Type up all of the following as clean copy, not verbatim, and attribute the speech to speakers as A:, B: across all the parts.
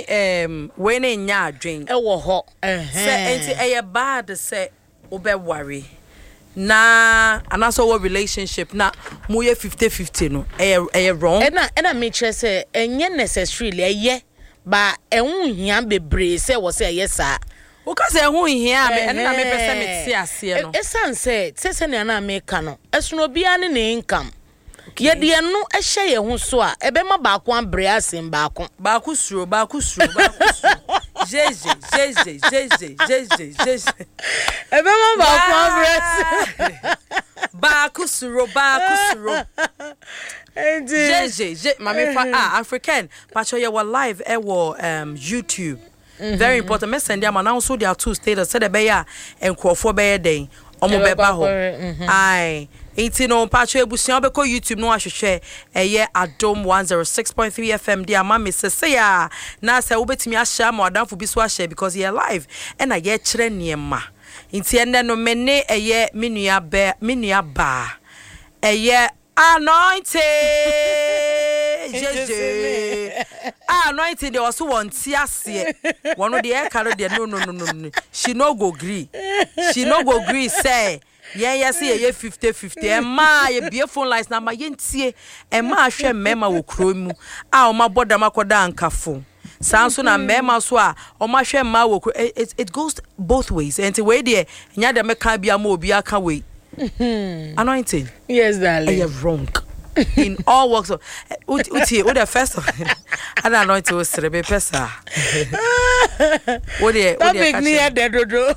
A: when in ya drink
B: e wo ho
A: say enti bad say obe worry na anaso what relationship na mo ye 50-50 no wrong
B: na me chere say enye necessarily eye ba ehun hia bebre say wo say yes sir
A: o ka say ehun hia me na me pese me ti ase no
B: esan say ne na me ka no esuno bia ne income ye de no ehye ye hu so a ebe ma ba ko ambre asen ba ko
A: suro jeje
B: ebe ma ba ko ambre
A: ba ko suro jeje mama fa African pacho ye were live e wo YouTube very important me send am now so there two status said be ya enkrofo be den omo be ba ho ai enti no pacho ebusia obeko YouTube no ahwehwe eye Adom 106.3 FM dia ma me sese ya na se wobetimi ahya ma adamfo bi so ahya because ye live and ye kire niema enti ende no mene eye menua ba eye anointed jeje anointed there was one tiase one of the air carry there no she no go gree say yes 50-50 e ma ye beautiful lines na ma yentie e ma hwe mema wo kromu o ma boda makoda ankafo sanso na mema so a o ma hwe ma wo it goes both ways and we there nya de meka bia ma obi aka we anointing
B: yes darling
A: you're wrong in all walks of uti the first of and anointing was rebe pesa what the
B: topic near the dodo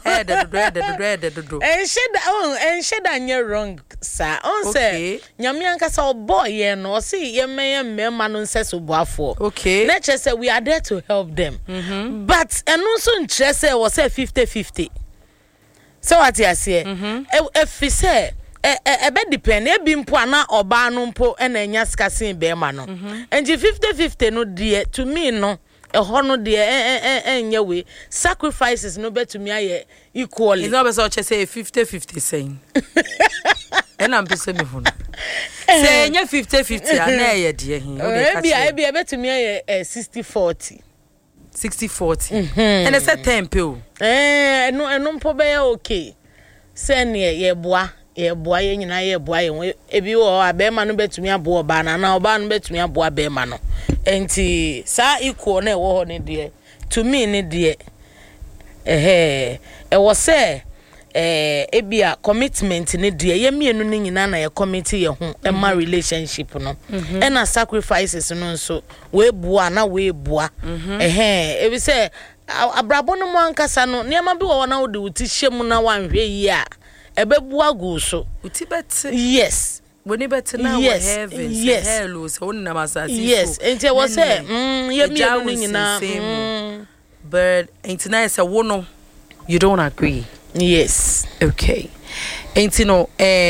B: and shed you're wrong sir on say nyame ankasa oboy ye no see ye mema no nse so boafo
A: okay
B: nature say we are there to help them but eno so ntre say was say 50-50 so what you say if we say ebe depend e bi mpo ana oba no mpo na enya skasin be ma no enji 50-50 no de to me no ho no de enya we sacrifices no bet to me aye equally
A: it's not be so say 50-50 saying and am be say me ho say enya 50-50 ana ye de hin o de ka
B: e bet to me aye 60-40
A: and it's a tempo
B: no mpo be okay say ne ye boa ye nyina ye boa ye ebi wo abema no betumi abo oba na oba no betumi abo abema no enti sa equal na wo ho ne de to me ne de e wo say ebia commitment ne de ye mienu ne nyina na ye commit ye ho e ma relationship no e na sacrifices no nso we boa na we boa ebi say abrabo no mo ankasa no niam bi wo na wo de uti hyem na wanhwe yi a ebebua go so
A: uti bet
B: yes
A: woni bet na we heaven hello so woni na masasi
B: yes enti wo say ye mienu ni nyina
A: but enti na say wo no you don't agree
B: yes
A: okay enti no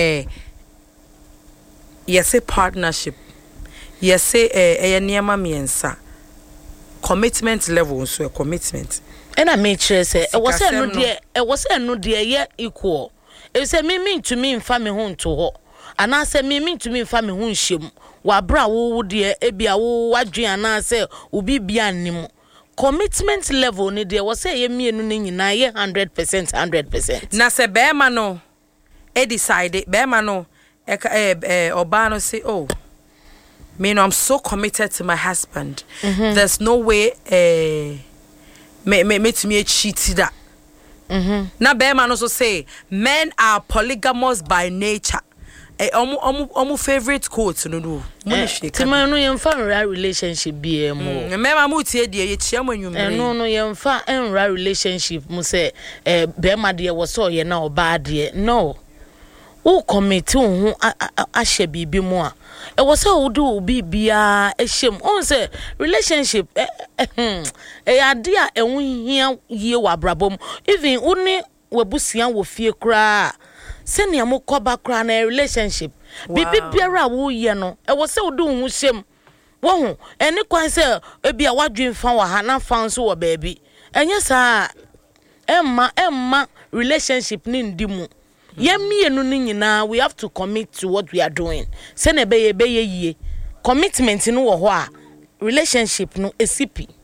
A: yes a partnership yes a niema miensa commitment level so a commitment
B: and I make sure say e was say no de ye equal e say me to me mfa me ho nto ho ana say me to me mfa me ho nhyem wa bra wo de e bia wo wadwen ana say obi bia nim commitment level ni de was say ye mienu ni nyina ye 100%
A: na say be ma no e decide be ma no oba no say oh me no I'm so committed to my husband there's no way me to me cheat that na be man also say men are polygamous by nature omu favorite quote no do mo shake
B: ti man no yemfa relationship bi mo
A: me ma mu tie de ye chia manwumre
B: no yemfa enra relationship mu say be ma de wo so ye na oba de no who commit who ahye bibi mu a e wo say wo do bibia ehyem on say relationship ade a ehun hia ye wa brabom even uni webusia wo fie kra se ne mo koba kra na relationship bibi biara wo ye no e wo say wo do hu hyem wo hu eni kwan say e bia wadwen fa wa ha na fa nso wo baabi enye sa emma relationship ni ndimu ye mienu ni nyina we have to commit to what we are doing se na be ye yie commitment no wo ho a relationship no esipi